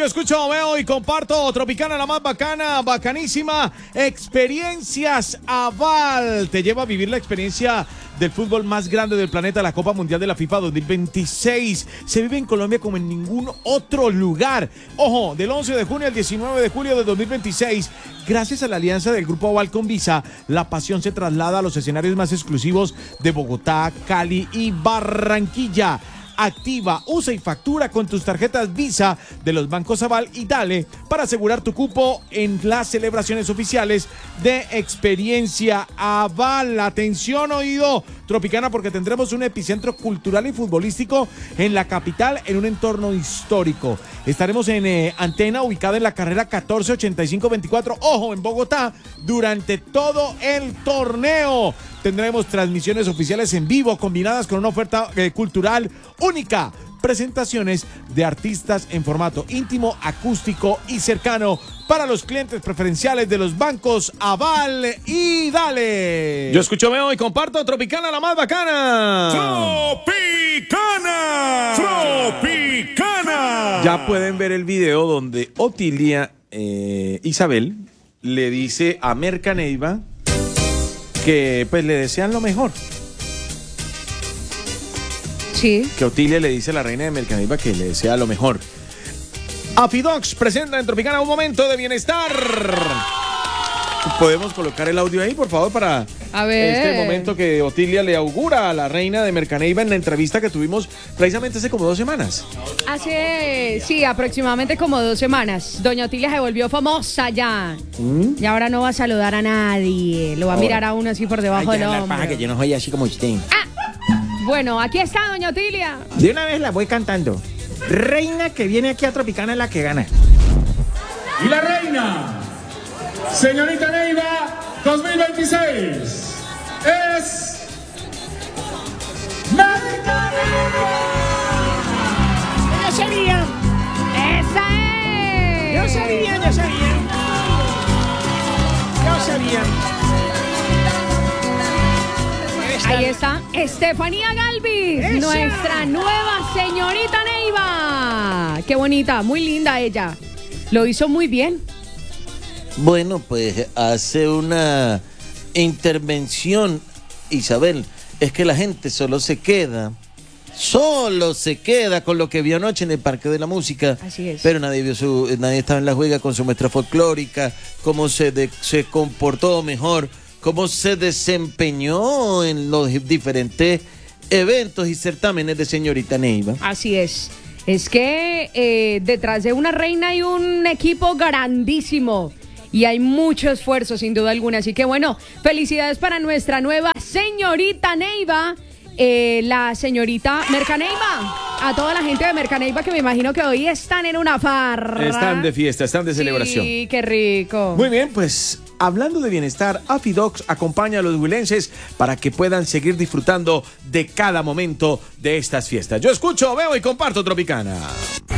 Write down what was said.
escucho, veo y comparto. Tropicana, la más bacana, bacanísima. Experiencias Aval. Te lleva a vivir la experiencia del fútbol más grande del planeta, la Copa Mundial de la FIFA 2026. Se vive en Colombia como en ningún otro lugar. Ojo, del 11 de junio al 19 de julio de 2026, gracias a la alianza del Grupo Aval con Visa, la pasión se traslada a los escenarios más exclusivos de Bogotá, Cali y Barranquilla. Activa, usa y factura con tus tarjetas Visa de los bancos Aval y Dale para asegurar tu cupo en las celebraciones oficiales de Experiencia Aval. Atención, oído Tropicana, porque tendremos un epicentro cultural y futbolístico en la capital, en un entorno histórico. Estaremos en Antena, ubicada en la carrera 148524, ojo, en Bogotá, durante todo el torneo. Tendremos transmisiones oficiales en vivo combinadas con una oferta cultural única. Presentaciones de artistas en formato íntimo, acústico y cercano para los clientes preferenciales de los bancos Aval y Dale. Yo escucho, veo y comparto. Tropicana, la más bacana. Tropicana. Tropicana. Ya pueden ver el video donde Otilia Isabel le dice a Mercaneiva que pues le desean lo mejor. Sí. Que Otilia le dice a la reina de Mercaneiva que le desea lo mejor. Afidox presenta en Tropicana un momento de bienestar. ¿Podemos colocar el audio ahí, por favor, para este momento que Otilia le augura a la reina de Mercaneiva en la entrevista que tuvimos precisamente hace como 2 semanas? Sí, aproximadamente como 2 semanas. Doña Otilia se volvió famosa ya. Y ahora no va a saludar a nadie. Lo va a mirar a uno así por debajo del hombro. Paja, que yo no soy así como usted. Bueno, aquí está Doña Otilia. De una vez la voy cantando. Reina que viene aquí a Tropicana es la que gana. Y la reina, señorita Neiva 2026, es Mercaneiva. Yo sabía. ¡Esa es! Yo sabía. Ahí está Estefanía Galvis, ¡Esa! nuestra nueva señorita Neiva. Qué bonita, muy linda ella. Lo hizo muy bien. Bueno, pues hace una intervención, Isabel. Es que la gente solo se queda con lo que vio anoche en el Parque de la Música. Así es. Pero nadie estaba en la juega con su muestra folclórica, cómo se comportó mejor, cómo se desempeñó en los diferentes eventos y certámenes de señorita Neiva. Así es. Es que detrás de una reina hay un equipo grandísimo y hay mucho esfuerzo, sin duda alguna. Así que bueno, felicidades para nuestra nueva señorita Neiva, la señorita Mercaneiva. A toda la gente de Mercaneiva que me imagino que hoy están en una farra. Están de fiesta, están de celebración. Sí, qué rico. Muy bien, pues hablando de bienestar, Afidox acompaña a los huilenses para que puedan seguir disfrutando de cada momento de estas fiestas. Yo escucho, veo y comparto Tropicana.